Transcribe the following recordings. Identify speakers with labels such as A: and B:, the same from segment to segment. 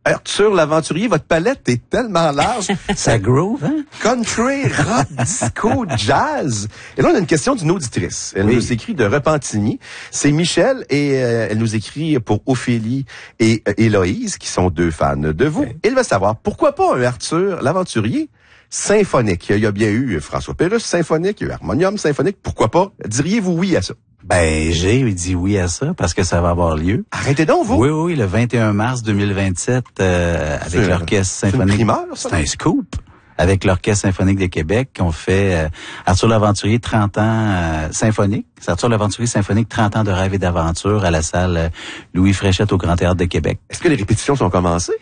A: Arthur l'aventurier, votre palette est tellement large.
B: Ça groove, hein?
A: Country, rock, disco, jazz. Et là, on a une question d'une auditrice. Elle nous écrit de Repentigny. C'est Michel et elle nous écrit pour Ophélie et Héloïse, qui sont 2 fans de vous. Elle veut savoir, pourquoi pas un Arthur l'aventurier symphonique? Il y a bien eu François Pérusse symphonique, il y a eu Harmonium symphonique. Pourquoi pas? Diriez-vous oui à ça?
B: Ben, j'ai dit oui à ça parce que ça va avoir lieu.
A: Arrêtez donc, vous!
B: Oui, le 21 mars 2027, avec l'Orchestre symphonique.
A: C'est une primeur, ça?
B: C'est un scoop. Avec l'Orchestre symphonique de Québec, qu'on fait Arthur l'Aventurier 30 ans symphonique. C'est Arthur l'Aventurier symphonique 30 ans de rêve et d'aventure à la salle Louis Fréchette au Grand Théâtre de Québec.
A: Est-ce que les répétitions sont commencées?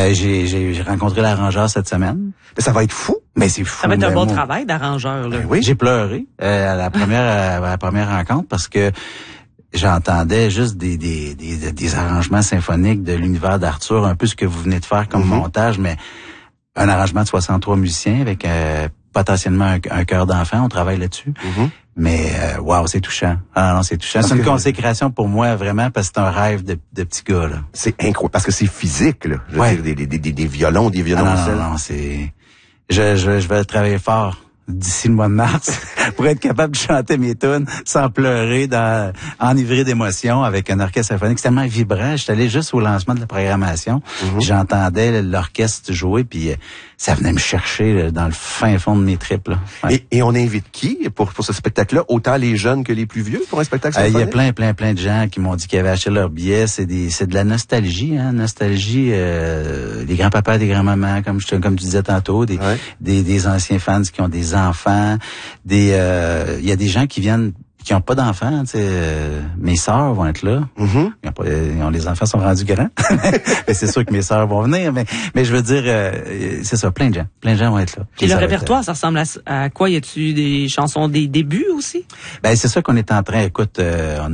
A: Mais ça va être fou.
B: Mais c'est fou.
C: Ça va être un bon travail d'arrangeur, là.
A: Ben oui.
B: J'ai pleuré à la première rencontre parce que j'entendais juste des arrangements symphoniques de l'univers d'Arthur, un peu ce que vous venez de faire comme montage, mais un arrangement de 63 musiciens avec potentiellement un chœur d'enfant. On travaille là-dessus. Mais wow, c'est touchant. Ah non, c'est touchant. C'est une consécration pour moi, vraiment, parce que c'est un rêve de petit gars, là.
A: C'est incroyable, parce que c'est physique, là. Je veux dire, des violons, des violoncelles.
B: Non, c'est... Je vais travailler fort d'ici le mois de mars pour être capable de chanter mes tunes sans pleurer, enivré d'émotions avec un orchestre symphonique. C'est tellement vibrant. J'étais allé juste au lancement de la programmation. J'entendais l'orchestre jouer, puis ça venait me chercher dans le fin fond de mes tripes. Là. Ouais.
A: Et on invite qui pour ce spectacle-là? Autant les jeunes que les plus vieux pour un spectacle symphonique?
B: Il y a plein de gens qui m'ont dit qu'ils avaient acheté leur billet. C'est de la nostalgie, hein. Nostalgie, des grands-papas, des grands-mamans, comme tu disais tantôt, des anciens fans qui ont des enfants, il y a des gens qui viennent qui n'ont pas d'enfants, tu sais, mes sœurs vont être là. Les enfants sont rendus grands. Mais c'est sûr que mes sœurs vont venir, mais je veux dire, c'est ça, plein de gens vont être là.
C: Et le répertoire, ça ressemble à quoi? Y a-tu des chansons des débuts aussi?
B: Ben c'est ça qu'on est en train, écoute,